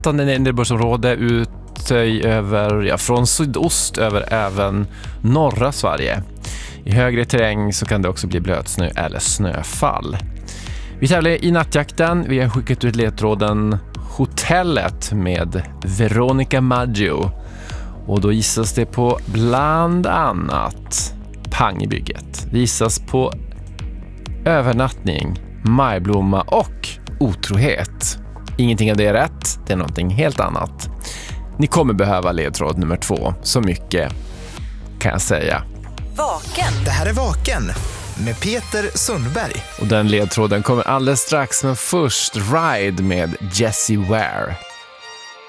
omfattande nederbördsområde ut över, från sydost över även norra Sverige. I högre terräng så kan det också bli blötsnö eller snöfall. Vi tävlar i nattjakten. Vi har skickat ut ledtråden Hotellet med Veronica Maggio. Och då gissas det på bland annat Pang i bygget. Det gissas på övernattning, majblomma och otrohet. Ingenting av det är rätt, det är någonting helt annat. Ni kommer behöva ledtråd nummer 2, så mycket kan jag säga. Vaken. Det här är Vaken med Peter Sundberg. Och den ledtråden kommer alldeles strax, men först Ride med Jessie Ware.